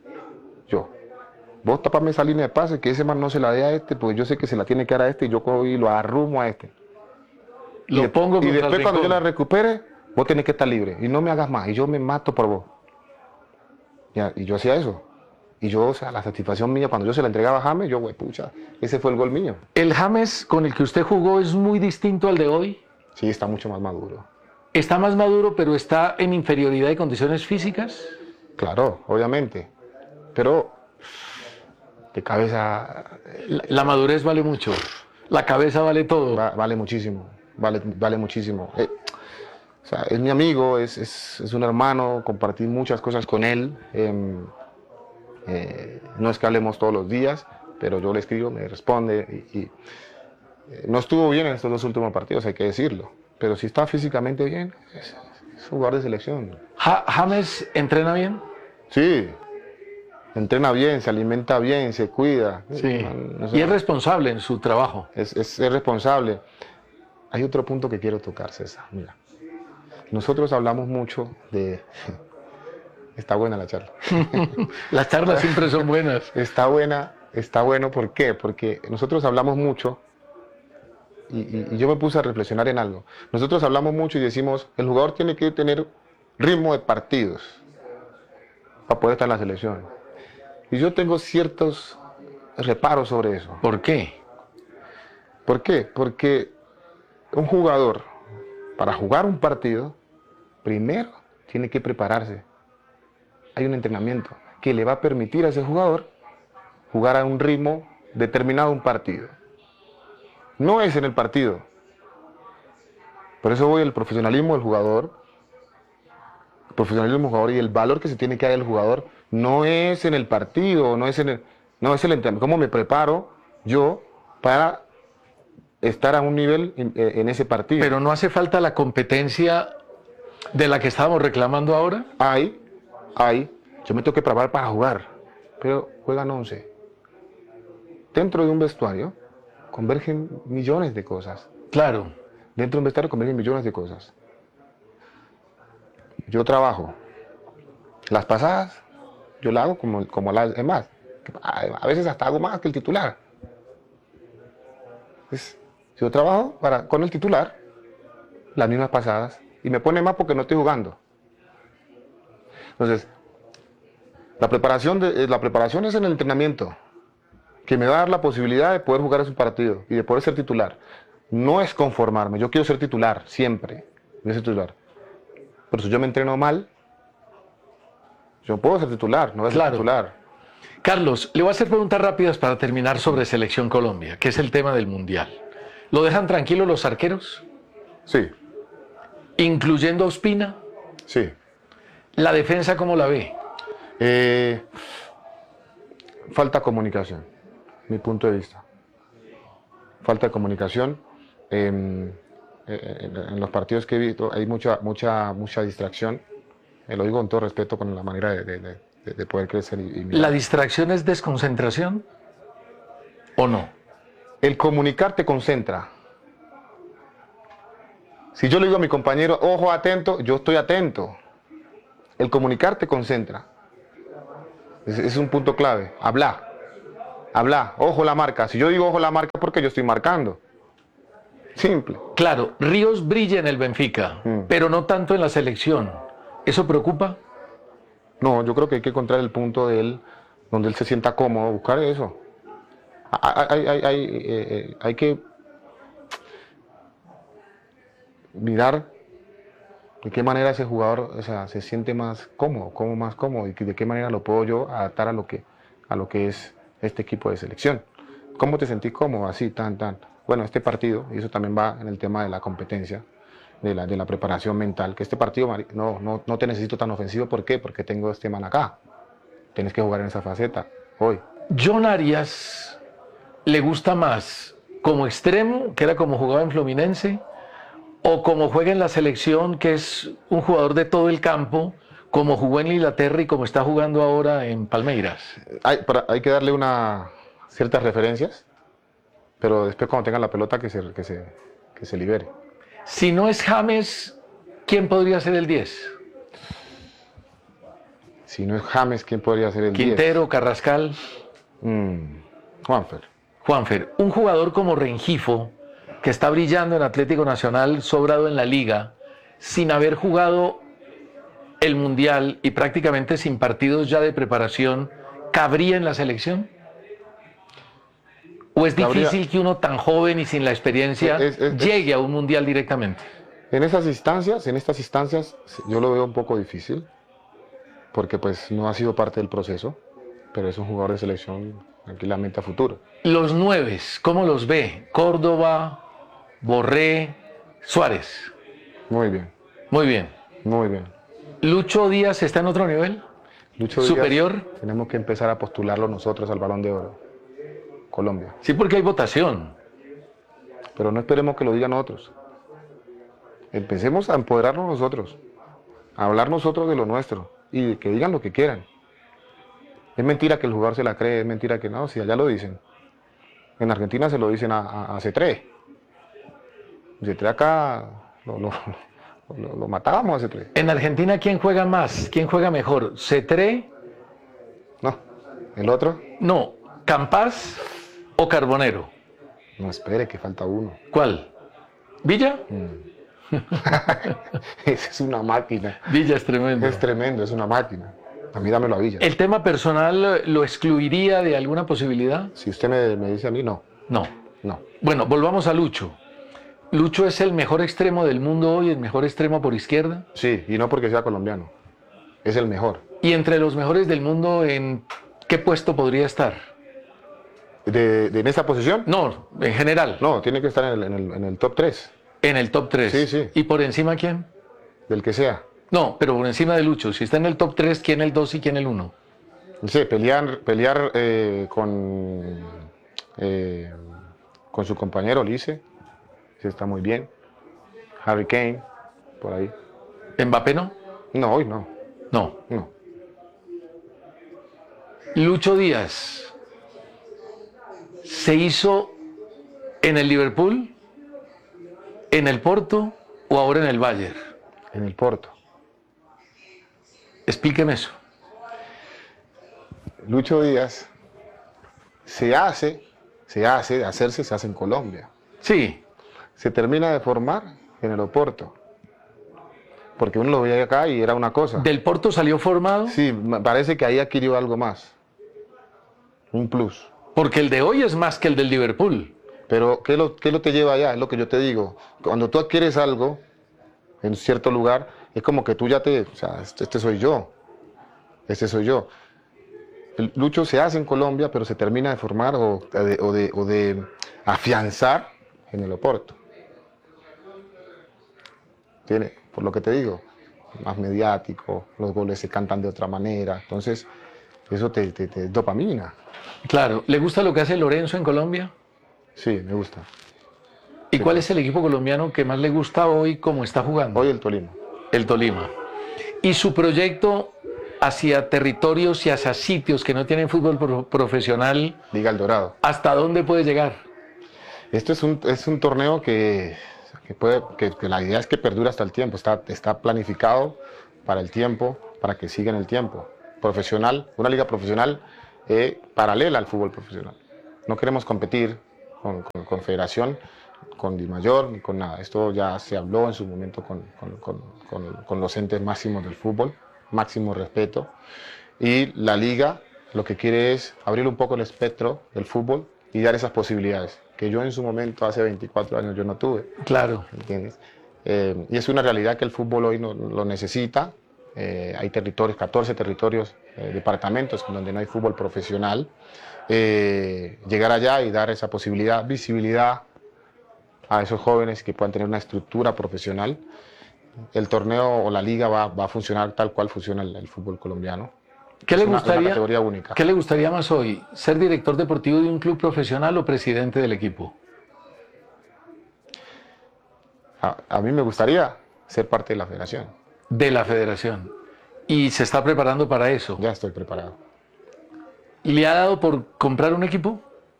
Vos tapame esa línea de pase, que ese man no se la dé a este, porque yo sé que se la tiene que dar a este y yo cojo y lo arrumo a este. Lo pongo y contra el después cuando yo rincón. la recupere, vos tenés que estar libre y no me hagas más y yo me mato por vos. Ya, y yo hacía eso. Y yo, o sea, la satisfacción mía cuando yo se la entregaba a James, yo, güey, pucha, ese fue el gol mío. ¿El James con el que usted jugó es muy distinto al de hoy? Sí, está mucho más maduro. ¿Está más maduro, pero está en inferioridad de condiciones físicas? Claro, obviamente. Pero de cabeza La madurez vale mucho. La cabeza vale todo. vale muchísimo. Vale muchísimo. O sea, es mi amigo, es un hermano, compartí muchas cosas con él. No es que hablemos todos los días, pero yo le escribo, me responde no estuvo bien en estos 2 últimos partidos, hay que decirlo, pero si está físicamente bien, es jugador de selección. ¿James entrena bien? Sí, entrena bien, se alimenta bien, se cuida. Sí. O sea, Y es responsable en su trabajo. es responsable. Hay otro punto que quiero tocar, César. Mira, nosotros hablamos mucho de... Está buena la charla. Las charlas siempre son buenas. Está bueno, ¿por qué? Porque nosotros hablamos mucho y yo me puse a reflexionar en algo. Nosotros hablamos mucho y decimos, el jugador tiene que tener ritmo de partidos para poder estar en la selección. Y yo tengo ciertos reparos sobre eso. ¿Por qué? ¿Por qué? Porque un jugador, para jugar un partido, primero tiene que prepararse. Hay un entrenamiento que le va a permitir a ese jugador jugar a un ritmo determinado un partido. No es en el partido. Por eso voy al profesionalismo del jugador. El profesionalismo del jugador y el valor que se tiene que dar al jugador no es en el partido, no es el entrenamiento. ¿Cómo me preparo yo para estar a un nivel en ese partido? Pero no hace falta la competencia de la que estábamos reclamando ahora. Yo me tengo que preparar para jugar, pero juegan 11. Dentro de un vestuario convergen millones de cosas. Claro. Dentro de un vestuario convergen millones de cosas. Yo trabajo. Las pasadas, yo la hago como las demás. A veces hasta hago más que el titular. Yo trabajo con el titular, las mismas pasadas, y me pone más porque no estoy jugando. Entonces, la preparación es en el entrenamiento, que me va a dar la posibilidad de poder jugar ese partido y de poder ser titular. No es conformarme, yo quiero ser titular, siempre. Voy a ser titular. Pero si yo me entreno mal, yo puedo ser titular, no voy a ser titular. Carlos, le voy a hacer preguntas rápidas para terminar sobre Selección Colombia, que es el tema del Mundial. ¿Lo dejan tranquilo los arqueros? Sí. ¿Incluyendo a Ospina? Sí. ¿La defensa cómo la ve? Falta comunicación, mi punto de vista. Falta de comunicación. En los partidos que he visto hay mucha distracción. Lo digo con todo respeto, con la manera de poder crecer. ¿La distracción es desconcentración? ¿O no? El comunicar te concentra. Si yo le digo a mi compañero, ojo, atento, yo estoy atento. El comunicar te concentra. Es un punto clave. Habla, ojo la marca. Si yo digo ojo la marca, porque yo estoy marcando. Simple. Claro, Ríos brilla en el Benfica, pero no tanto en la selección. ¿Eso preocupa? No, yo creo que hay que encontrar el punto de él, donde él se sienta cómodo, buscar eso. Hay que mirar de qué manera ese jugador, o sea, se siente más cómodo, y de qué manera lo puedo yo adaptar a lo que es este equipo de selección. ¿Cómo te sentís cómodo? Así, tan. Bueno, este partido, y eso también va en el tema de la competencia, de la preparación mental, que este partido no te necesito tan ofensivo. ¿Por qué? Porque tengo este man acá. Tienes que jugar en esa faceta hoy. John Arias le gusta más como extremo, que era como jugaba en Fluminense, o como juega en la selección, que es un jugador de todo el campo, como jugó en Inglaterra y como está jugando ahora en Palmeiras. Hay que darle ciertas referencias, pero después cuando tenga la pelota que se libere. Si no es James, ¿quién podría ser el 10? Si no es James, ¿quién podría ser el 10? Quintero, Carrascal. Juanfer, un jugador como Rengifo, que está brillando en Atlético Nacional, sobrado en la liga, sin haber jugado el Mundial y prácticamente sin partidos ya de preparación, ¿cabría en la selección? ¿O es difícil que uno tan joven y sin la experiencia llegue a un Mundial directamente? En estas instancias, yo lo veo un poco difícil, porque pues no ha sido parte del proceso, pero es un jugador de selección tranquilamente a futuro. Los 9, ¿cómo los ve? Córdoba, Borré, Suárez. Muy bien. Muy bien. Muy bien. ¿Lucho Díaz está en otro nivel? Lucho ¿superior? Díaz, tenemos que empezar a postularlo nosotros al Balón de Oro. Colombia. Sí, porque hay votación. Pero no esperemos que lo digan otros. Empecemos a empoderarnos nosotros, a hablar nosotros de lo nuestro y que digan lo que quieran. Es mentira que el jugador se la cree, es mentira que no, si allá lo dicen. En Argentina se lo dicen a C3. C3 acá lo matábamos a C3. En Argentina, ¿quién juega más? ¿Quién juega mejor? ¿C3? No. ¿El otro? No. ¿Campas o Carbonero? No, espere, que falta uno. ¿Cuál? ¿Villa? Esa es una máquina. Villa es tremendo. Es tremendo, es una máquina. A mí dámelo a Villa. ¿El tema personal lo excluiría de alguna posibilidad? Si usted me dice a mí, no. No. No. Bueno, volvamos a Lucho. ¿Lucho es el mejor extremo del mundo hoy, el mejor extremo por izquierda? Sí, y no porque sea colombiano. Es el mejor. ¿Y entre los mejores del mundo en qué puesto podría estar? ¿En esta posición? No, en general. No, tiene que estar en el top 3. En el top 3. Sí, sí. ¿Y por encima quién? Del que sea. No, pero por encima de Lucho. Si está en el top 3, ¿quién el 2 y quién el 1? No sé, pelear con su compañero Lice. Sí, está muy bien. Harry Kane, por ahí. ¿Mbappé no? No, hoy no. No. No. Lucho Díaz se hizo en el Liverpool, en el Porto o ahora en el Bayern. En el Porto. Explíqueme eso. Lucho Díaz se hace en Colombia. Sí. Se termina de formar en el Oporto. Porque uno lo veía acá y era una cosa. ¿Del Porto salió formado? Sí, parece que ahí adquirió algo más. Un plus. Porque el de hoy es más que el del Liverpool. Pero ¿qué lo te lleva allá? Es lo que yo te digo. Cuando tú adquieres algo en cierto lugar, es como que tú ya o sea, este soy yo. Este soy yo. El Lucho se hace en Colombia, pero se termina de formar o de afianzar en el Oporto. Tiene, por lo que te digo, más mediático, los goles se cantan de otra manera. Entonces, eso te dopamina. Claro. ¿Le gusta lo que hace Lorenzo en Colombia? Sí, me gusta. ¿Y cuál es el equipo colombiano que más le gusta hoy como está jugando? Hoy el Tolima. El Tolima. ¿Y su proyecto hacia territorios y hacia sitios que no tienen fútbol profesional, Liga El Dorado. ¿hasta dónde puede llegar? Esto es un torneo que la idea es que perdure hasta el tiempo. Está planificado para el tiempo, para que siga en el tiempo. Profesional, una liga profesional paralela al fútbol profesional. No queremos competir con federación, con Dimayor, ni con nada. Esto ya se habló en su momento con los entes máximos del fútbol, máximo respeto. Y la liga lo que quiere es abrir un poco el espectro del fútbol y dar esas posibilidades, que yo en su momento, hace 24 años, yo no tuve. Claro. ¿Entiendes? Y es una realidad que el fútbol hoy no, lo necesita. Hay territorios, 14 territorios, departamentos donde no hay fútbol profesional. Llegar allá y dar esa posibilidad, visibilidad a esos jóvenes que puedan tener una estructura profesional. El torneo o la liga va a funcionar tal cual funciona el fútbol colombiano. ¿Qué le una gustaría, categoría única. ¿Qué le gustaría más hoy? ¿Ser director deportivo de un club profesional o presidente del equipo? A mí me gustaría ser parte de la federación. De la federación. ¿Y se está preparando para eso? Ya estoy preparado. ¿Le ha dado por comprar un equipo?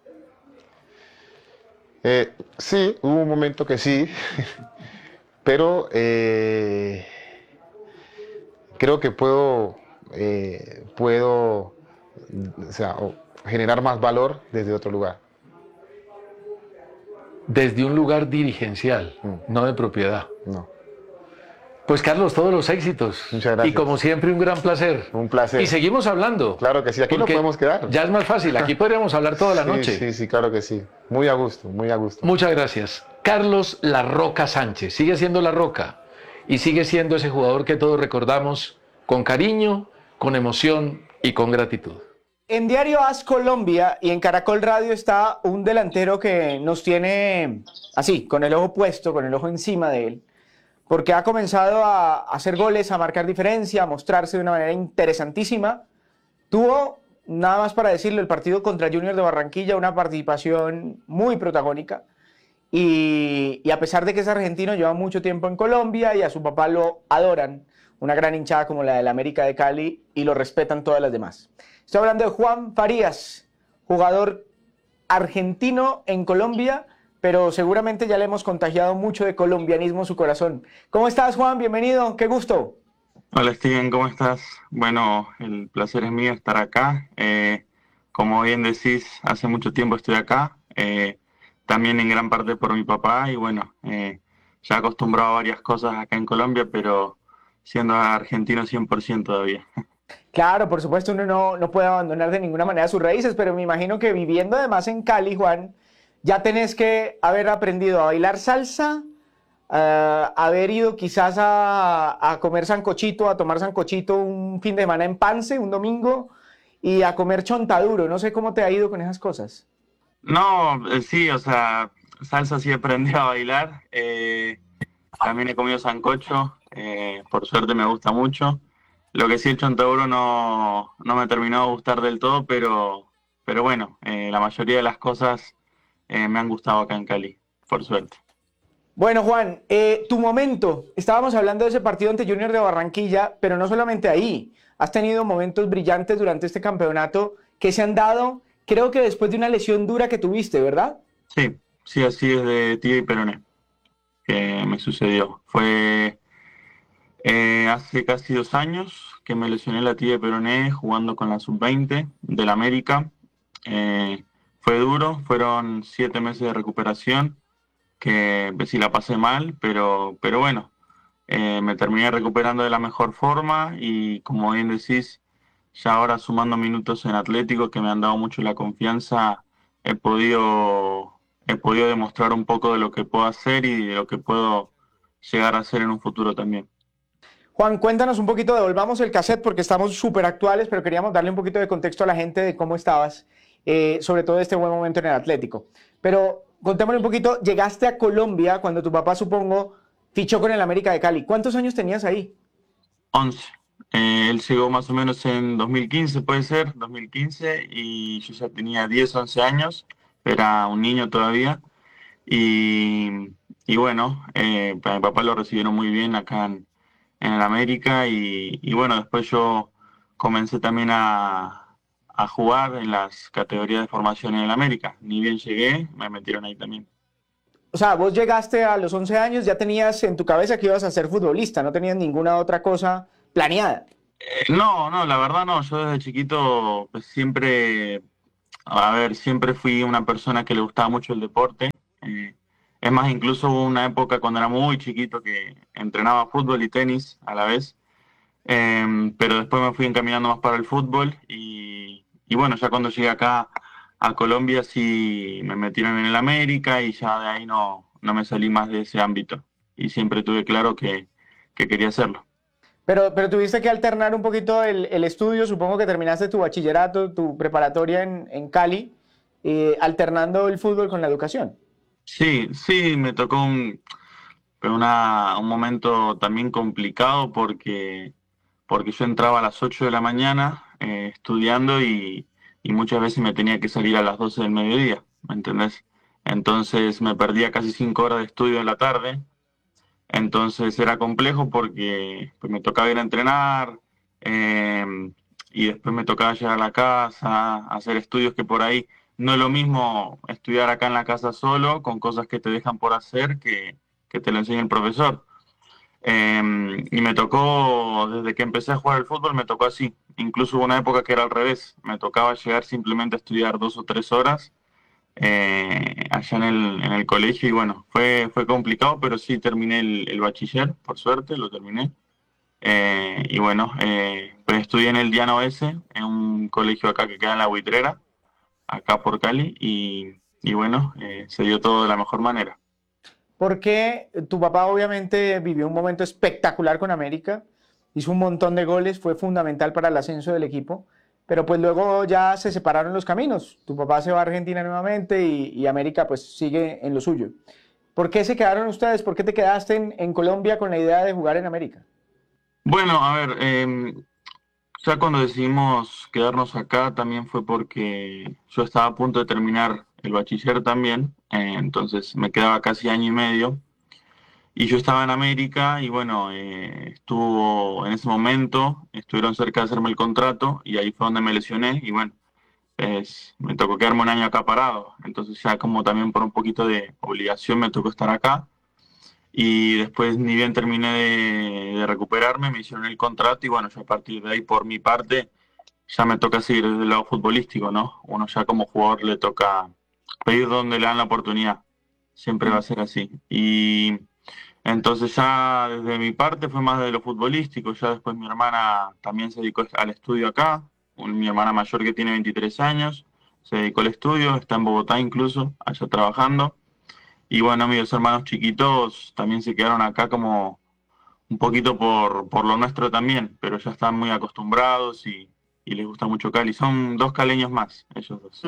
Sí, hubo un momento que sí, pero creo que puedo generar más valor desde otro lugar. Desde un lugar dirigencial, no de propiedad. No. Pues Carlos, todos los éxitos. Muchas gracias. Y como siempre, un gran placer. Un placer. Y seguimos hablando. Claro que sí, aquí no podemos quedar. Ya es más fácil, aquí podríamos hablar toda la noche. Sí, claro que sí. Muy a gusto, muy a gusto. Muchas gracias. Carlos La Roca Sánchez, sigue siendo La Roca y sigue siendo ese jugador que todos recordamos con cariño, con emoción y con gratitud. En Diario AS Colombia y en Caracol Radio está un delantero que nos tiene así, con el ojo puesto, con el ojo encima de él, porque ha comenzado a hacer goles, a marcar diferencia, a mostrarse de una manera interesantísima. Tuvo, nada más para decirlo, el partido contra Junior de Barranquilla, una participación muy protagónica. Y a pesar de que es argentino, lleva mucho tiempo en Colombia y a su papá lo adoran, una gran hinchada como la del América de Cali, y lo respetan todas las demás. Estoy hablando de Juan Farías, jugador argentino en Colombia, pero seguramente ya le hemos contagiado mucho de colombianismo en su corazón. ¿Cómo estás, Juan? Bienvenido, qué gusto. Hola Steven, ¿cómo estás? Bueno, el placer es mío estar acá. Como bien decís, hace mucho tiempo estoy acá, también en gran parte por mi papá y bueno, ya acostumbrado a varias cosas acá en Colombia, pero siendo argentino 100% todavía. Claro, por supuesto, uno no puede abandonar de ninguna manera sus raíces, pero me imagino que viviendo además en Cali, Juan, ya tenés que haber aprendido a bailar salsa, haber ido quizás a comer sancochito, a tomar sancochito un fin de semana en Pance, un domingo, y a comer chontaduro. No sé cómo te ha ido con esas cosas. No, sí, o sea, salsa sí aprendí a bailar. También he comido sancocho, por suerte me gusta mucho. Lo que sí, el chontaduro no me terminó de gustar del todo, pero bueno, la mayoría de las cosas me han gustado acá en Cali, por suerte. Bueno, Juan, tu momento. Estábamos hablando de ese partido ante Junior de Barranquilla, pero no solamente ahí. Has tenido momentos brillantes durante este campeonato que se han dado, creo que después de una lesión dura que tuviste, ¿verdad? Sí, así es, de tibia y peroné que me sucedió. Fue hace casi 2 años que me lesioné la tibia y peroné jugando con la sub-20 del América. Fue duro, fueron 7 meses de recuperación, que sí la pasé mal, pero bueno, me terminé recuperando de la mejor forma y como bien decís, ya ahora sumando minutos en Atlético que me han dado mucho la confianza, he podido demostrar un poco de lo que puedo hacer y de lo que puedo llegar a hacer en un futuro también. Juan, cuéntanos un poquito, devolvamos el cassette porque estamos súper actuales, pero queríamos darle un poquito de contexto a la gente de cómo estabas, sobre todo este buen momento en el Atlético. Pero contémosle un poquito, llegaste a Colombia cuando tu papá, supongo, fichó con el América de Cali. ¿Cuántos años tenías ahí? 11. Él llegó más o menos en 2015, puede ser, 2015, y yo ya tenía 10, 11 años, era un niño todavía, y bueno, a mi papá lo recibieron muy bien acá en el América, y bueno, después yo comencé también a jugar en las categorías de formación en el América. Ni bien llegué, me metieron ahí también. O sea, vos llegaste a los 11 años, ya tenías en tu cabeza que ibas a ser futbolista, no tenías ninguna otra cosa planeada. No, la verdad no. Yo desde chiquito pues, siempre fui una persona que le gustaba mucho el deporte. Eh, es más, incluso hubo una época cuando era muy chiquito que entrenaba fútbol y tenis a la vez. Pero después me fui encaminando más para el fútbol y bueno, ya cuando llegué acá a Colombia sí me metieron en el América y ya de ahí no me salí más de ese ámbito. Y siempre tuve claro que quería hacerlo. Pero tuviste que alternar un poquito el estudio, supongo que terminaste tu bachillerato, tu preparatoria en Cali, alternando el fútbol con la educación. Sí, me tocó un momento también complicado porque yo entraba a las 8 de la mañana estudiando y muchas veces me tenía que salir a las 12 del mediodía, ¿me entendés? Entonces me perdía casi 5 horas de estudio en la tarde, entonces era complejo porque pues, me tocaba ir a entrenar eh, y después me tocaba llegar a la casa, hacer estudios que por ahí no es lo mismo estudiar acá en la casa solo con cosas que te dejan por hacer que te lo enseña el profesor. Y me tocó, desde que empecé a jugar al fútbol, me tocó así. Incluso hubo una época que era al revés. Me tocaba llegar simplemente a estudiar 2 o 3 horas allá en el colegio y bueno, fue complicado, pero sí terminé el bachiller, por suerte, lo terminé. Y bueno, pues estudié en el Diano S, en un colegio acá que queda en La Buitrera, acá por Cali, y bueno, se dio todo de la mejor manera. Porque tu papá obviamente vivió un momento espectacular con América, hizo un montón de goles, fue fundamental para el ascenso del equipo, pero pues luego ya se separaron los caminos. Tu papá se va a Argentina nuevamente y América pues sigue en lo suyo. ¿Por qué se quedaron ustedes? ¿Por qué te quedaste en Colombia con la idea de jugar en América? Bueno, a ver, ya cuando decidimos quedarnos acá también fue porque yo estaba a punto de terminar el bachiller también, entonces me quedaba casi año y medio y yo estaba en América y bueno, estuvo en ese momento, estuvieron cerca de hacerme el contrato y ahí fue donde me lesioné y bueno, me tocó quedarme un año acá parado, entonces ya como también por un poquito de obligación me tocó estar acá. Y después, ni bien terminé de recuperarme, me hicieron el contrato y bueno, yo a partir de ahí, por mi parte, ya me toca seguir desde el lado futbolístico, ¿no? Uno ya como jugador le toca pedir donde le dan la oportunidad. Siempre va a ser así. Y entonces ya desde mi parte fue más de lo futbolístico. Ya después mi hermana también se dedicó al estudio acá. Mi hermana mayor que tiene 23 años se dedicó al estudio, está en Bogotá incluso, allá trabajando. Y bueno, mis hermanos chiquitos también se quedaron acá como un poquito por lo nuestro también, pero ya están muy acostumbrados y les gusta mucho Cali. Son 2 caleños más, ellos dos.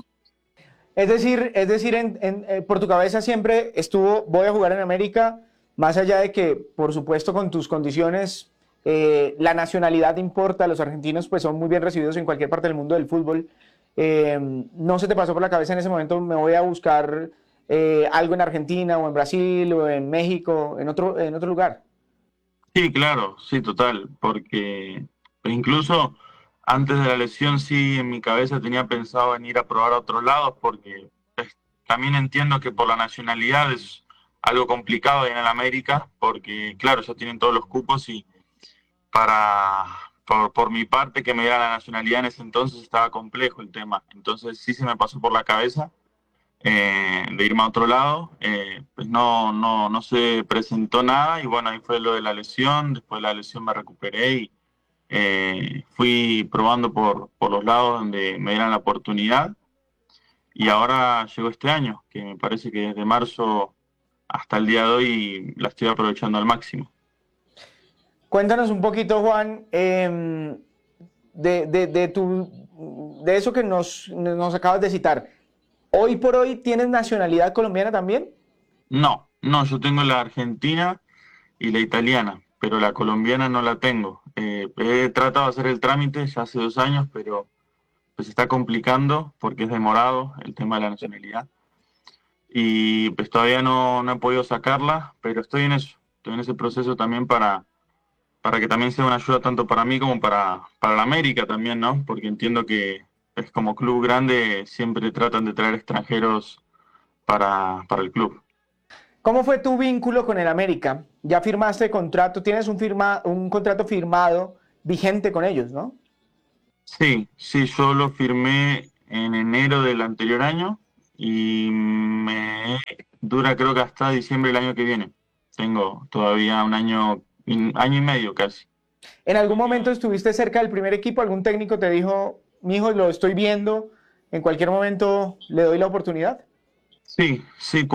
Por tu cabeza siempre estuvo, voy a jugar en América, más allá de que, por supuesto, con tus condiciones, la nacionalidad importa, los argentinos pues son muy bien recibidos en cualquier parte del mundo del fútbol. ¿No se te pasó por la cabeza en ese momento, me voy a buscar algo en Argentina o en Brasil o en México, en otro lugar? Sí, claro, sí, total, porque incluso antes de la lesión sí en mi cabeza tenía pensado en ir a probar a otros lados porque también entiendo que por la nacionalidad es algo complicado en el América porque claro, ya tienen todos los cupos y por mi parte que me diera la nacionalidad en ese entonces estaba complejo el tema, entonces sí se me pasó por la cabeza de irme a otro lado, pues no se presentó nada y bueno, ahí fue lo de la lesión, después de la lesión me recuperé y fui probando por los lados donde me dieran la oportunidad y ahora llegó este año, que me parece que desde marzo hasta el día de hoy la estoy aprovechando al máximo. Cuéntanos un poquito, Juan, de eso que nos acabas de citar. ¿Hoy por hoy tienes nacionalidad colombiana también? No, yo tengo la argentina y la italiana, pero la colombiana no la tengo. He tratado de hacer el trámite ya hace 2 años, pero pues está complicando porque es demorado el tema de la nacionalidad. Y pues todavía no he podido sacarla, pero estoy en eso. Estoy en ese proceso también para que también sea una ayuda tanto para mí como para la América también, ¿no? Porque entiendo que es como club grande, siempre tratan de traer extranjeros para el club. ¿Cómo fue tu vínculo con el América? Ya firmaste contrato, tienes un contrato firmado vigente con ellos, ¿no? Sí, sí, yo lo firmé en enero del anterior año y me dura creo que hasta diciembre del año que viene. Tengo todavía un año y medio casi. ¿En algún momento estuviste cerca del primer equipo? ¿Algún técnico te dijo, mijo, lo estoy viendo, en cualquier momento le doy la oportunidad? Sí, sí,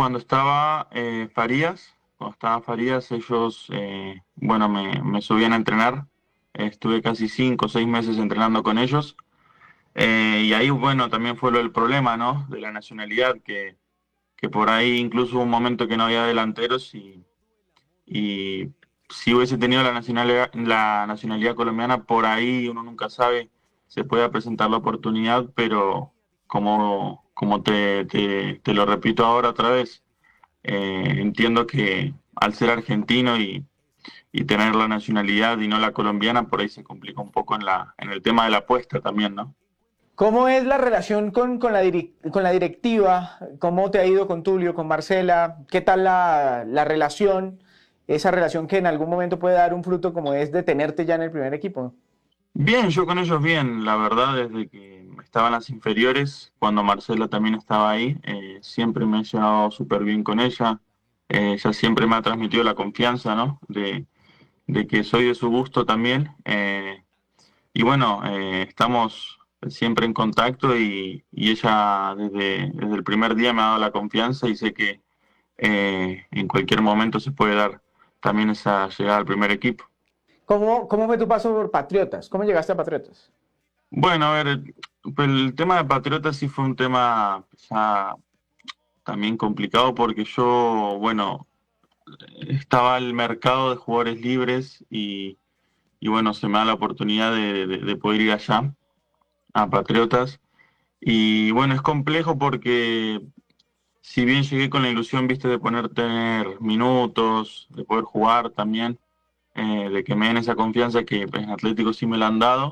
cuando estaba Farías, ellos, bueno, me subían a entrenar. Estuve casi 5 o 6 meses entrenando con ellos. Y ahí, bueno, también fue lo del problema, ¿no? De la nacionalidad, que por ahí incluso hubo un momento que no había delanteros y si hubiese tenido la nacionalidad colombiana, por ahí uno nunca sabe, se puede presentar la oportunidad, pero como te lo repito ahora otra vez, entiendo que al ser argentino y tener la nacionalidad y no la colombiana, por ahí se complica un poco en el tema de la apuesta también, ¿no? ¿Cómo es la relación con la directiva? ¿Cómo te ha ido con Tulio, con Marcela? ¿Qué tal la relación? Esa relación que en algún momento puede dar un fruto como es de tenerte ya en el primer equipo. Bien, yo con ellos bien, la verdad, desde que estaban las inferiores, cuando Marcela también estaba ahí, siempre me he llevado súper bien con ella. Ella siempre me ha transmitido la confianza, ¿no? De que soy de su gusto también. Y bueno, estamos siempre en contacto y ella desde el primer día me ha dado la confianza y sé que en cualquier momento se puede dar también esa llegada al primer equipo. ¿Cómo fue tu paso por Patriotas? ¿Cómo llegaste a Patriotas? Bueno, a ver, pues el tema de Patriotas sí fue un tema ya también complicado porque yo, bueno, estaba el mercado de jugadores libres y bueno, se me da la oportunidad de poder ir allá a Patriotas. Y bueno, es complejo porque si bien llegué con la ilusión, viste, de poder tener minutos, de poder jugar también, de que me den esa confianza que pues, en Atlético sí me la han dado.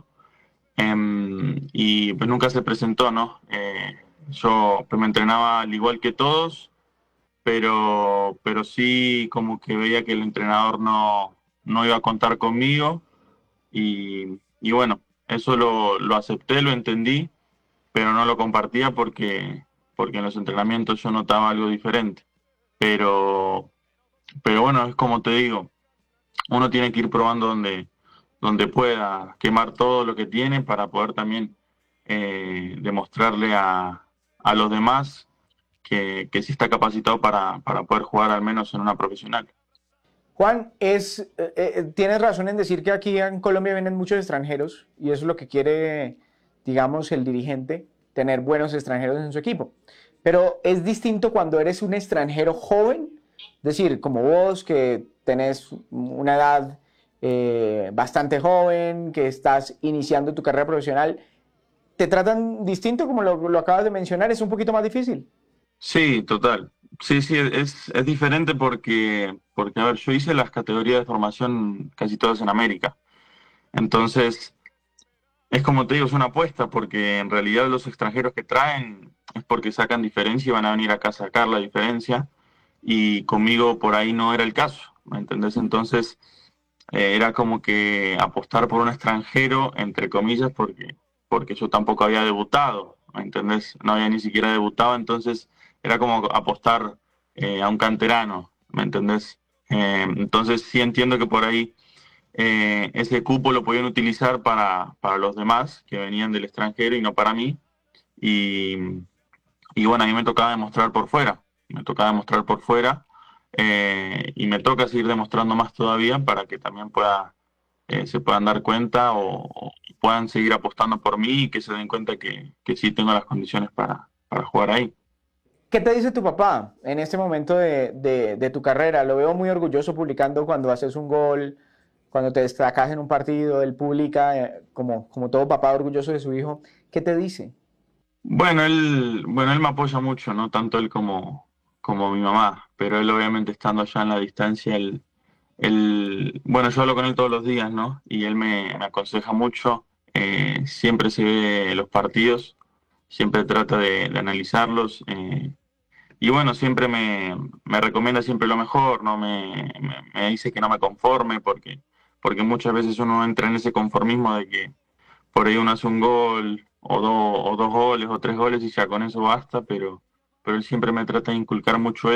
Y pues nunca se presentó, ¿no? Yo pues, me entrenaba al igual que todos, pero sí como que veía que el entrenador no iba a contar conmigo y bueno, eso lo acepté, lo entendí, pero no lo compartía porque en los entrenamientos yo notaba algo diferente. Pero, pero bueno, es como te digo, uno tiene que ir probando donde pueda quemar todo lo que tiene para poder también demostrarle a los demás que sí está capacitado para poder jugar al menos en una profesional. Juan, tienes razón en decir que aquí en Colombia vienen muchos extranjeros y eso es lo que quiere, digamos, el dirigente, tener buenos extranjeros en su equipo. Pero es distinto cuando eres un extranjero joven, es decir, como vos, que tenés una edad bastante joven, que estás iniciando tu carrera profesional. ¿Te tratan distinto como lo acabas de mencionar? ¿Es un poquito más difícil? Sí, total. Sí, sí, es diferente porque, a ver, yo hice las categorías de formación casi todas en América. Entonces, es como te digo, es una apuesta porque en realidad los extranjeros que traen es porque sacan diferencia y van a venir acá a sacar la diferencia. Y conmigo por ahí no era el caso, ¿me entendés? Entonces, era como que apostar por un extranjero, entre comillas, porque yo tampoco había debutado, ¿me entendés? No había ni siquiera debutado, entonces era como apostar a un canterano, ¿me entendés? Entonces sí entiendo que por ahí ese cupo lo podían utilizar para los demás que venían del extranjero y no para mí. Y, y bueno, a mí me tocaba demostrar por fuera, me tocaba demostrar por fuera y me toca seguir demostrando más todavía para que también se puedan dar cuenta o puedan seguir apostando por mí y que se den cuenta que sí tengo las condiciones para jugar ahí. ¿Qué te dice tu papá en este momento de tu carrera? Lo veo muy orgulloso publicando cuando haces un gol, cuando te destacas en un partido, él publica como todo papá orgulloso de su hijo. ¿Qué te dice? Bueno, él me apoya mucho, no tanto él como mi mamá, pero él obviamente estando allá en la distancia, él Bueno, yo hablo con él todos los días, ¿no? Y él me aconseja mucho, siempre se ve los partidos, siempre trata de analizarlos, y bueno, siempre me recomienda siempre lo mejor, ¿no? Me dice que no me conforme porque muchas veces uno entra en ese conformismo de que por ahí uno hace un gol o dos goles o tres goles y ya con eso basta, pero él siempre me trata de inculcar mucho